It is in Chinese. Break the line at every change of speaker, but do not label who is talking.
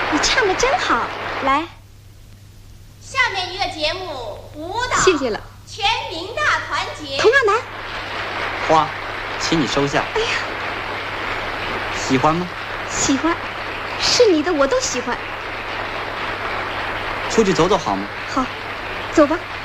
你唱的真好，来。
下面一个节目舞蹈，
谢谢了。
全民大团结。
童亚楠，
花，请你收下。
哎呀，
喜欢吗？
喜欢，是你的我都喜欢。
出去走走好吗？
好，走吧。